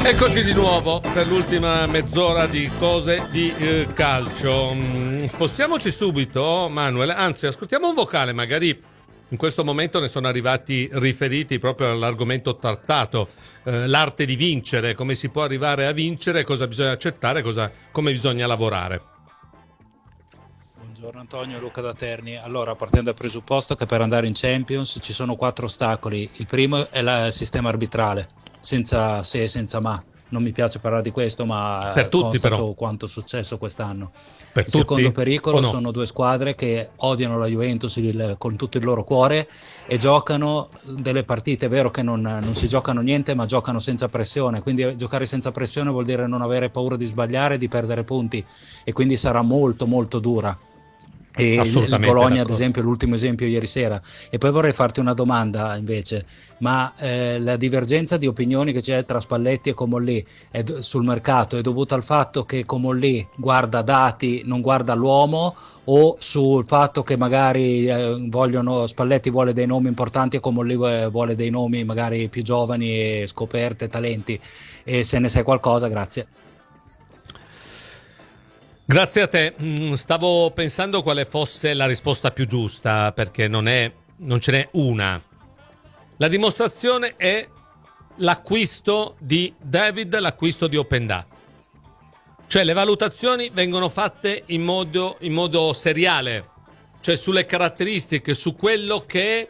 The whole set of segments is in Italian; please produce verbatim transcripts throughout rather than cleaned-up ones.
Eccoci di nuovo per l'ultima mezz'ora di cose di eh, calcio. Mm, spostiamoci subito, Manuel, anzi ascoltiamo un vocale, magari in questo momento ne sono arrivati riferiti proprio all'argomento trattato, eh, l'arte di vincere, come si può arrivare a vincere, cosa bisogna accettare, cosa, come bisogna lavorare. Buongiorno Antonio, Luca da Terni. Allora, partendo dal presupposto che per andare in Champions ci sono quattro ostacoli. Il primo è la, il sistema arbitrale, senza se e senza ma. Non mi piace parlare di questo, ma per tutti, constato però. quanto è successo quest'anno. Per il tutti? secondo pericolo no? sono due squadre che odiano la Juventus il, con tutto il loro cuore e giocano delle partite. È vero che non, non si giocano niente, ma giocano senza pressione. Quindi giocare senza pressione vuol dire non avere paura di sbagliare e di perdere punti, e quindi sarà molto molto dura. E il Bologna, ad esempio, l'ultimo esempio ieri sera. E poi vorrei farti una domanda invece, ma eh, la divergenza di opinioni che c'è tra Spalletti e Comolli è do- sul mercato è dovuta al fatto che Comolli guarda dati, non guarda l'uomo, o sul fatto che magari eh, vogliono, Spalletti vuole dei nomi importanti e Comolli vuole dei nomi magari più giovani e scoperte, talenti? E se ne sai qualcosa, grazie. Grazie a te. Stavo pensando quale fosse la risposta più giusta, perché non è, non ce n'è una. La dimostrazione è l'acquisto di David, l'acquisto di Openda. Cioè le valutazioni vengono fatte in modo, in modo seriale, cioè sulle caratteristiche, su quello che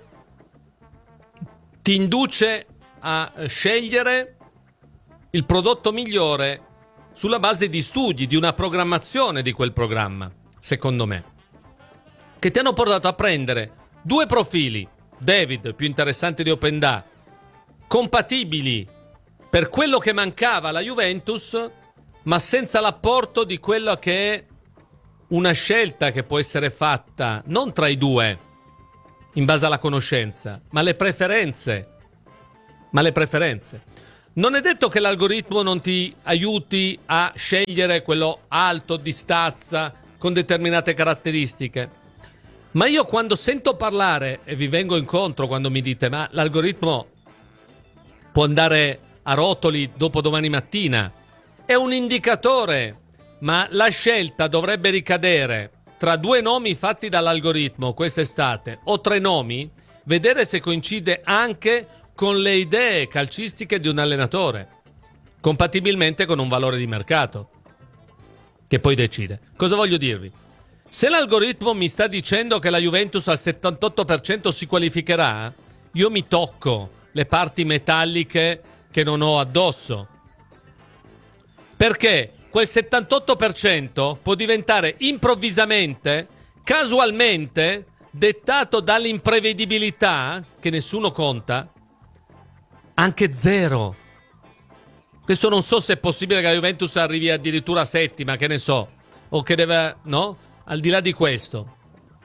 ti induce a scegliere il prodotto migliore sulla base di studi, di una programmazione di quel programma, secondo me, che ti hanno portato a prendere due profili, David più interessante di Openda, compatibili per quello che mancava alla Juventus, ma senza l'apporto di quella che è una scelta che può essere fatta non tra i due in base alla conoscenza, ma le preferenze. Ma le preferenze. Non è detto che l'algoritmo non ti aiuti a scegliere quello alto, di stazza, con determinate caratteristiche. Ma io quando sento parlare, e vi vengo incontro quando mi dite ma l'algoritmo può andare a rotoli dopo domani mattina, è un indicatore, ma la scelta dovrebbe ricadere tra due nomi fatti dall'algoritmo quest'estate o tre nomi, vedere se coincide anche con le idee calcistiche di un allenatore, compatibilmente con un valore di mercato, che poi decide. Cosa voglio dirvi? Se l'algoritmo mi sta dicendo che la Juventus al settantotto per cento si qualificherà, io mi tocco le parti metalliche che non ho addosso. Perché quel settantotto per cento può diventare improvvisamente, casualmente, dettato dall'imprevedibilità, che nessuno conta, anche zero. Adesso non so se è possibile che la Juventus arrivi addirittura a settima, che ne so, o che deve, no? Al di là di questo.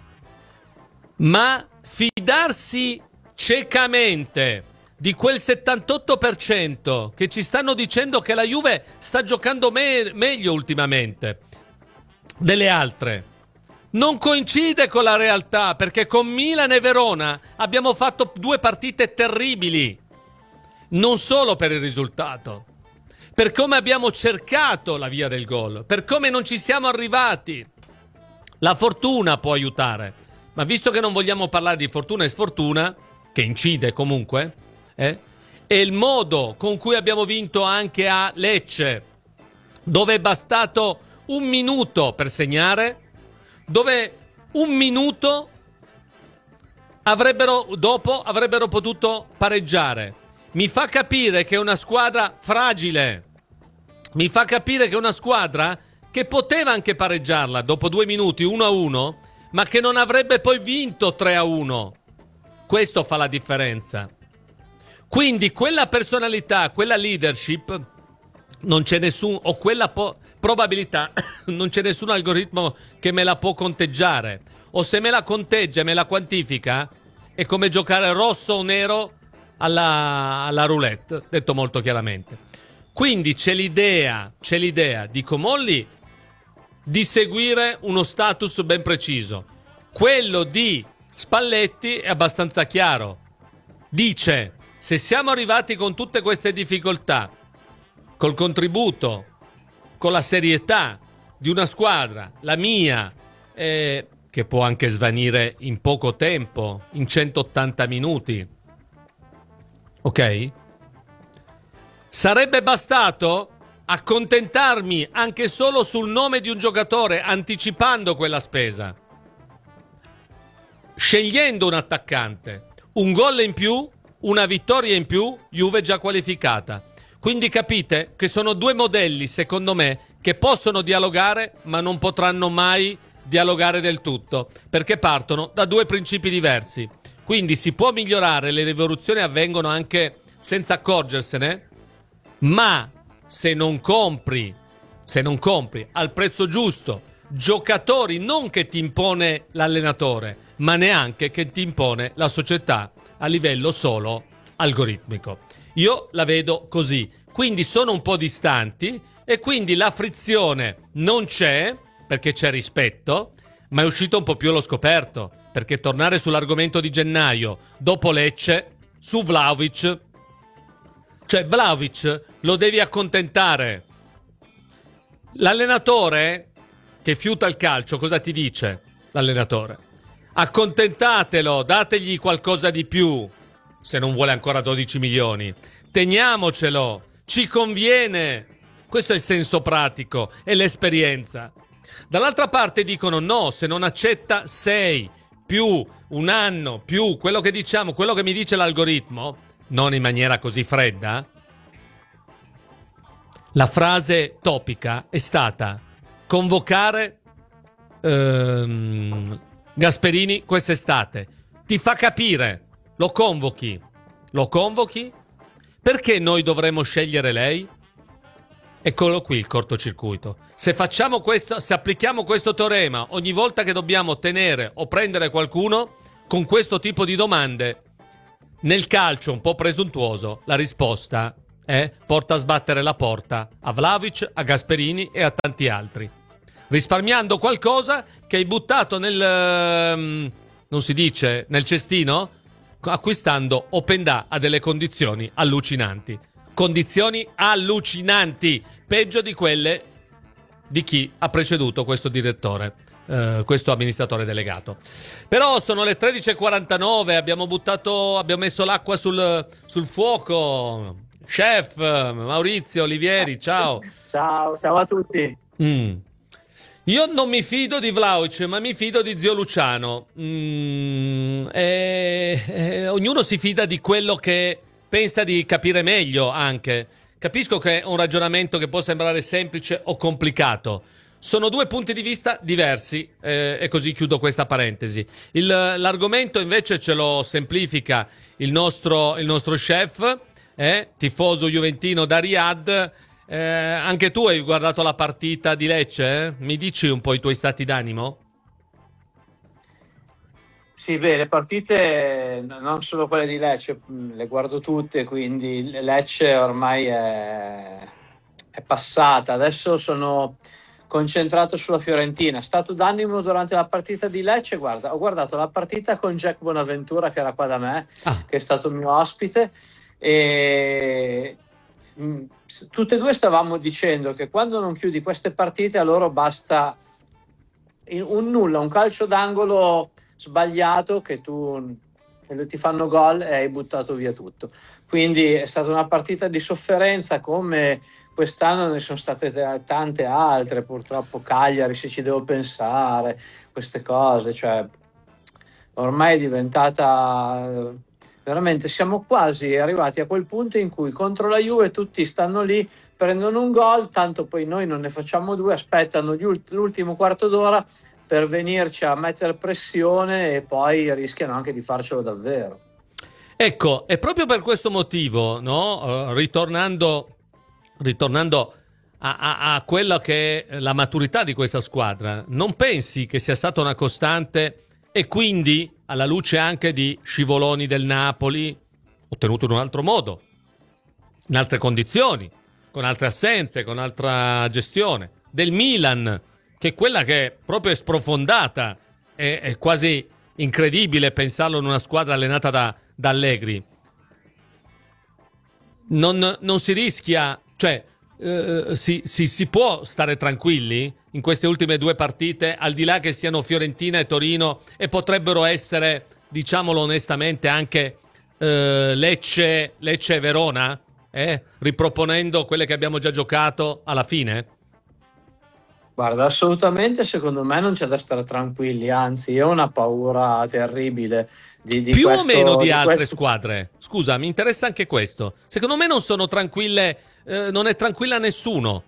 Ma fidarsi ciecamente di quel settantotto per cento che ci stanno dicendo che la Juve sta giocando me- meglio ultimamente delle altre, non coincide con la realtà, perché con Milan e Verona abbiamo fatto due partite terribili. Non solo per il risultato, per come abbiamo cercato la via del gol, per come non ci siamo arrivati. La fortuna può aiutare, ma visto che non vogliamo parlare di fortuna e sfortuna, che incide comunque, eh, e il modo con cui abbiamo vinto anche a Lecce, dove è bastato un minuto per segnare, dove un minuto avrebbero, dopo avrebbero potuto pareggiare. Mi fa capire che è una squadra fragile. Mi fa capire che è una squadra che poteva anche pareggiarla dopo due minuti, uno a uno, ma che non avrebbe poi vinto tre a uno. Questo fa la differenza. Quindi quella personalità, quella leadership, non c'è nessun, o quella po- probabilità, non c'è nessun algoritmo che me la può conteggiare. O se me la conteggia e me la quantifica, è come giocare rosso o nero alla, alla roulette, detto molto chiaramente. Quindi c'è l'idea, c'è l'idea di Comolli di seguire uno status ben preciso. Quello di Spalletti è abbastanza chiaro. Dice: se siamo arrivati con tutte queste difficoltà col contributo, con la serietà di una squadra, la mia, eh, che può anche svanire in poco tempo, in centottanta minuti. Ok? Sarebbe bastato accontentarmi anche solo sul nome di un giocatore, anticipando quella spesa, scegliendo un attaccante, un gol in più, una vittoria in più, Juve già qualificata. Quindi capite che sono due modelli, secondo me, che possono dialogare, ma non potranno mai dialogare del tutto, perché partono da due principi diversi. Quindi si può migliorare, le rivoluzioni avvengono anche senza accorgersene, ma se non compri, se non compri al prezzo giusto giocatori non che ti impone l'allenatore, ma neanche che ti impone la società a livello solo algoritmico. Io la vedo così, quindi sono un po' distanti e quindi la frizione non c'è, perché c'è rispetto, ma è uscito un po' più allo scoperto, perché tornare sull'argomento di gennaio dopo Lecce, su Vlahovic, cioè Vlahovic lo devi accontentare. L'allenatore che fiuta il calcio cosa ti dice? L'allenatore: accontentatelo, dategli qualcosa di più, se non vuole ancora dodici milioni, teniamocelo, ci conviene. Questo è il senso pratico e l'esperienza. Dall'altra parte dicono no, se non accetta sei più un anno più quello che diciamo, quello che mi dice l'algoritmo, non in maniera così fredda. La frase topica è stata convocare ehm, Gasperini quest'estate. Ti fa capire, lo convochi, lo convochi, perché noi dovremmo scegliere lei? Eccolo qui il cortocircuito. Se facciamo questo, se applichiamo questo teorema ogni volta che dobbiamo tenere o prendere qualcuno con questo tipo di domande, nel calcio un po' presuntuoso, la risposta è porta a sbattere la porta a Vlahovic, a Gasperini e a tanti altri, risparmiando qualcosa che hai buttato nel, non si dice, nel cestino, acquistando Openda a delle condizioni allucinanti. Condizioni allucinanti, peggio di quelle di chi ha preceduto questo direttore, eh, questo amministratore delegato. Però sono le tredici e quarantanove, abbiamo buttato, abbiamo messo l'acqua sul, sul fuoco. Chef Maurizio Olivieri, ciao. Ciao, ciao a tutti. Mm. Io non mi fido di Vlahovic, ma mi fido di zio Luciano. Mm, e, e, ognuno si fida di quello che pensa di capire meglio anche. Capisco che è un ragionamento che può sembrare semplice o complicato. Sono due punti di vista diversi eh, e così chiudo questa parentesi. Il, l'argomento invece ce lo semplifica il nostro, il nostro chef, eh, tifoso juventino da Riyadh. Eh, anche tu hai guardato la partita di Lecce? Eh? Mi dici un po' i tuoi stati d'animo? Sì, beh, le partite non solo quelle di Lecce, le guardo tutte, quindi Lecce ormai è, è passata. Adesso sono concentrato sulla Fiorentina. Stato d'animo durante la partita di Lecce, guarda, ho guardato la partita con Jack Bonaventura che era qua da me, ah. che è stato mio ospite, e mh, tutte e due stavamo dicendo che quando non chiudi queste partite a loro basta un nulla, un calcio d'angolo sbagliato che tu che ti fanno gol e hai buttato via tutto. Quindi è stata una partita di sofferenza, come quest'anno ne sono state tante altre, purtroppo Cagliari, se ci devo pensare, queste cose, cioè ormai è diventata veramente, siamo quasi arrivati a quel punto in cui contro la Juve tutti stanno lì, prendono un gol, tanto poi noi non ne facciamo due, aspettano ult- l'ultimo quarto d'ora per venirci a mettere pressione e poi rischiano anche di farcelo davvero. Ecco, è proprio per questo motivo, no? Uh, ritornando, ritornando a, a, a quella che è la maturità di questa squadra, non pensi che sia stata una costante e quindi, alla luce anche di scivoloni del Napoli, ottenuto in un altro modo, in altre condizioni, con altre assenze, con altra gestione, del Milan, che è quella che proprio è sprofondata, è, è quasi incredibile pensarlo in una squadra allenata da, da Allegri. Non, non si rischia, cioè eh, si, si, si può stare tranquilli in queste ultime due partite, al di là che siano Fiorentina e Torino, e potrebbero essere, diciamolo onestamente, anche eh, Lecce, Lecce e Verona, eh? riproponendo quelle che abbiamo già giocato alla fine? Guarda, assolutamente secondo me non c'è da stare tranquilli, anzi io ho una paura terribile di, di più questo, o meno di, di altre questo... squadre. Scusa, mi interessa anche questo. Secondo me non sono tranquille, eh, non è tranquilla nessuno.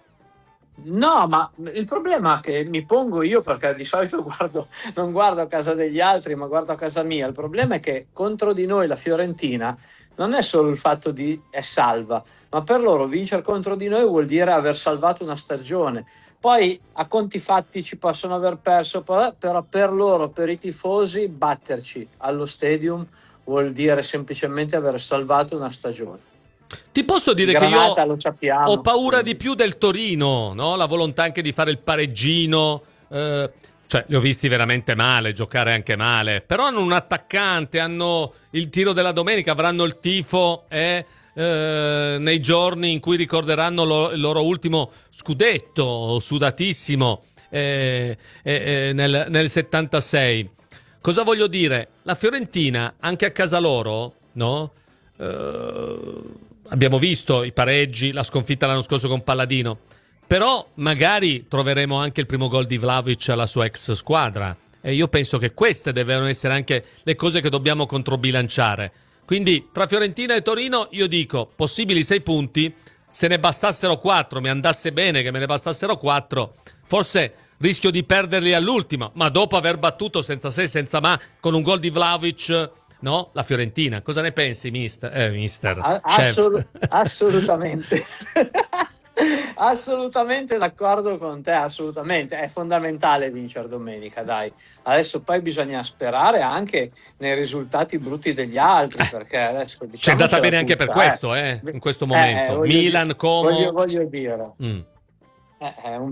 No, ma il problema che mi pongo io, perché di solito guardo, non guardo a casa degli altri, ma guardo a casa mia, il problema è che contro di noi la Fiorentina non è solo il fatto di è salva, ma per loro vincere contro di noi vuol dire aver salvato una stagione. Poi a conti fatti ci possono aver perso, però per loro, per i tifosi, batterci allo Stadium vuol dire semplicemente aver salvato una stagione. Ti posso dire Granata, che io lo sappiamo, ho paura quindi. di più del Torino, no? La volontà anche di fare il pareggino, eh, cioè li ho visti veramente male, giocare anche male, però hanno un attaccante, hanno il tiro della domenica, avranno il tifo eh, eh, nei giorni in cui ricorderanno lo, il loro ultimo scudetto sudatissimo eh, eh, eh, nel, nel settantasei. Cosa voglio dire? La Fiorentina, anche a casa loro, no? Uh, abbiamo visto i pareggi, la sconfitta l'anno scorso con Palladino, però magari troveremo anche il primo gol di Vlahovic alla sua ex squadra, e io penso che queste devono essere anche le cose che dobbiamo controbilanciare. Quindi tra Fiorentina e Torino io dico possibili sei punti, se ne bastassero quattro, mi andasse bene che me ne bastassero quattro, forse rischio di perderli all'ultimo, ma dopo aver battuto senza se senza ma con un gol di Vlahovic, no? La Fiorentina. Cosa ne pensi, mister? Eh, mister. A- Chef. assol- assolutamente. Assolutamente d'accordo con te, assolutamente. È fondamentale vincere domenica, dai. Adesso poi bisogna sperare anche nei risultati brutti degli altri, perché adesso C'è andata bene anche tutta, per questo, eh, in questo momento. Eh, eh, voglio Milan, di- Como. Voglio, voglio dire. Mm. Eh, è un